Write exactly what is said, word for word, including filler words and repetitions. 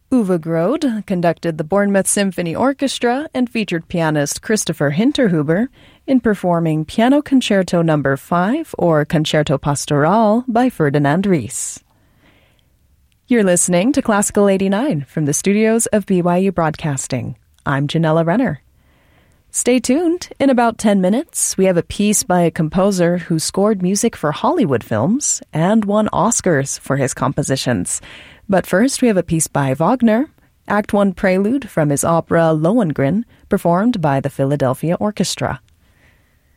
Uwe Grode conducted the Bournemouth Symphony Orchestra and featured pianist Christopher Hinterhuber in performing Piano Concerto Number five or Concerto Pastoral by Ferdinand Ries. You're listening to Classical eighty-nine from the studios of B Y U Broadcasting. I'm Janella Renner. Stay tuned. In about ten minutes, we have a piece by a composer who scored music for Hollywood films and won Oscars for his compositions. But first, we have a piece by Wagner, Act one Prelude from his opera Lohengrin, performed by the Philadelphia Orchestra.